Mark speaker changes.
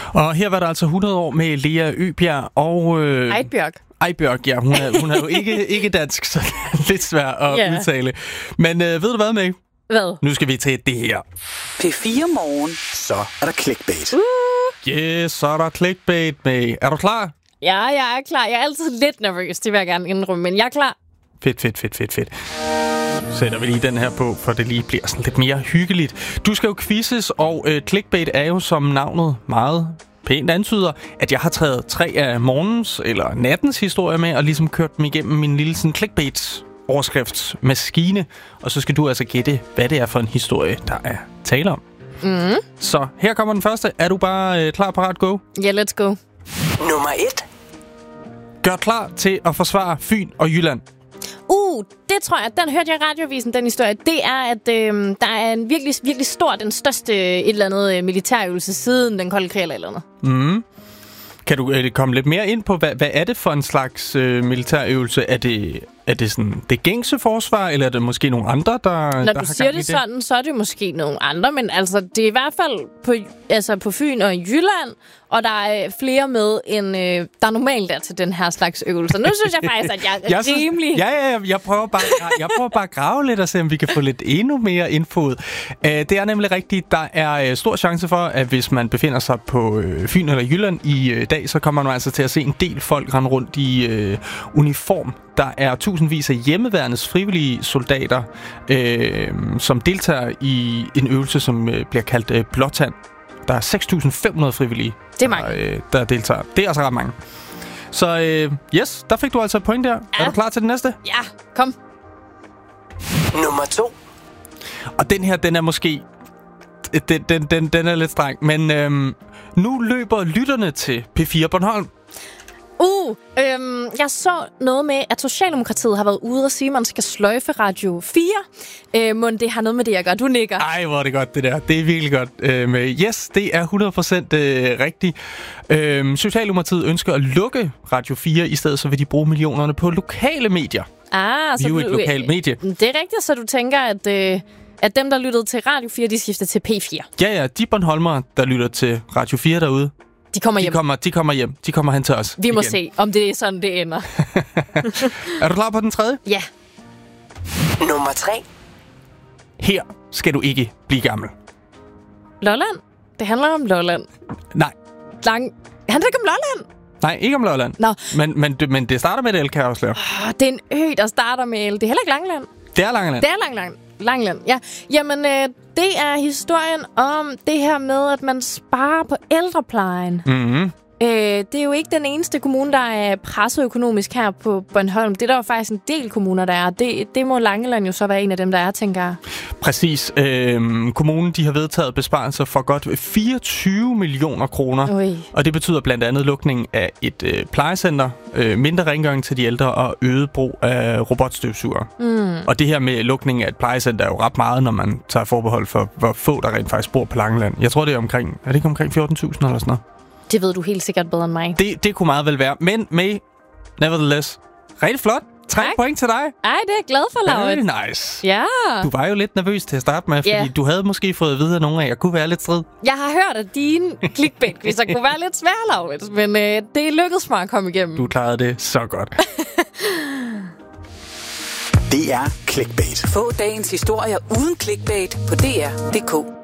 Speaker 1: Og her var der altså 100 år med Lea Øbjerg og... Ejbjørg, ja. Hun er jo ikke dansk, så det er lidt svært at udtale. Men ved du hvad, May?
Speaker 2: Hvad?
Speaker 1: Nu skal vi til det her.
Speaker 3: P4 Morgen. Så er der clickbait.
Speaker 1: Yes, så er der clickbait, May. Er du klar?
Speaker 2: Ja, jeg er klar. Jeg er altid lidt nervøs, det vil jeg gerne indrømme, men jeg er klar.
Speaker 1: Fedt. Sætter vi lige den her på, for det lige bliver sådan lidt mere hyggeligt. Du skal jo quizzes, og clickbait er jo, som navnet meget pænt antyder, at jeg har taget 3 af morgens eller nattens historier med, og ligesom kørt dem igennem min lille sådan clickbait-overskriftsmaskine. Og så skal du altså gætte, hvad det er for en historie, der er tale om.
Speaker 2: Mm.
Speaker 1: Så her kommer den første. Er du bare klar, parat, go?
Speaker 2: Ja, let's go.
Speaker 3: Nummer 1.
Speaker 1: Gør klar til at forsvare Fyn og Jylland.
Speaker 2: Det tror jeg, den hørte jeg i radioavisen, den historie. Det er, at der er en virkelig, virkelig stor, den største et eller andet militærøvelse siden den kolde krig eller et eller andet.
Speaker 1: Mm. Kan du komme lidt mere ind på, hvad er det for en slags militærøvelse? Er det sådan det gængse forsvar, eller er det måske nogle andre, der har gang i det?
Speaker 2: Når du siger det sådan, så er det måske nogle andre, men altså, det er i hvert fald på Fyn og Jylland, og der er flere med, end der normalt er til den her slags øvelser. Nu synes jeg faktisk, at jeg er rimelig...
Speaker 1: Jeg prøver bare at grave lidt og se, om vi kan få lidt endnu mere info. Det er nemlig rigtigt. Der er stor chance for, at hvis man befinder sig på Fyn eller Jylland i dag, så kommer man altså til at se en del folk rende rundt i uniform. Der er tusindvis af hjemmeværnets frivillige soldater, som deltager i en øvelse, som bliver kaldt Blåtand. Der er 6.500 frivillige, der deltager. Det er altså ret mange. Så yes, der fik du altså et point der. Ja. Er du klar til det næste?
Speaker 2: Ja, kom.
Speaker 3: Nummer 2.
Speaker 1: Og den her, den er måske... Den er lidt streng, men nu løber lytterne til P4 Bornholm.
Speaker 2: Jeg så noget med, at Socialdemokratiet har været ude og sige, at man skal sløjfe Radio 4. Men det har noget med det, jeg gør. Du nikker.
Speaker 1: Ej, hvor er det godt, det der. Det er virkelig godt. Yes, det er 100% rigtigt. Socialdemokratiet ønsker at lukke Radio 4, i stedet så vil de bruge millionerne på lokale medier. Vi er jo et lokalt medie.
Speaker 2: Det er rigtigt, så du tænker, at dem, der lyttede til Radio 4, de skifter til P4.
Speaker 1: Ja, de Bornholmere, der lytter til Radio 4 derude,
Speaker 2: de kommer hjem.
Speaker 1: De kommer hjem. De kommer hen til os.
Speaker 2: Vi må se, om det er sådan, det ender.
Speaker 1: Er du klar på den tredje?
Speaker 2: Ja.
Speaker 3: Nummer 3.
Speaker 1: Her skal du ikke blive gammel.
Speaker 2: Lolland? Det handler om Lolland.
Speaker 1: Nej.
Speaker 2: Handler det ikke om Lolland?
Speaker 1: Nej, ikke om Lolland.
Speaker 2: Nå.
Speaker 1: Men det starter med et L, kan jeg afsløre.
Speaker 2: Det er en ø, der starter med L. Det er heller ikke Langeland.
Speaker 1: Det er Langeland.
Speaker 2: Det er Langeland, ja. Jamen, det er historien om det her med, at man sparer på ældreplejen.
Speaker 1: Mhm.
Speaker 2: Det er jo ikke den eneste kommune, der er presset økonomisk her på Bornholm. Det er der jo faktisk en del kommuner, der er. Det må Langeland jo så være en af dem, der er, tænker jeg.
Speaker 1: Præcis. Kommunen, de har vedtaget besparelser for godt 24 millioner kroner. Og det betyder blandt andet lukning af et plejecenter, mindre rengøring til de ældre og øget brug af robotstøvsuger. Og det her med lukning af et plejecenter er jo ret meget, når man tager forbehold for, hvor få der rent faktisk bor på Langeland. Jeg tror, det er det ikke omkring 14.000 eller sådan noget?
Speaker 2: Det ved du helt sikkert bedre end mig.
Speaker 1: Det kunne meget vel være. Men May, nevertheless, rigtig flot. 3 point til dig.
Speaker 2: Ej, det er jeg glad for, Laurits.
Speaker 1: Very nice.
Speaker 2: Ja.
Speaker 1: Du var jo lidt nervøs til at starte med, fordi du havde måske fået at vide af nogen af jer kunne være lidt strid.
Speaker 2: Jeg har hørt, at dine clickbait-quizzer kunne være lidt svære, Laurits, men det lykkedes mig at komme igennem.
Speaker 1: Du klarede det så godt.
Speaker 3: Det er clickbait. Få dagens historier uden clickbait på dr.dk.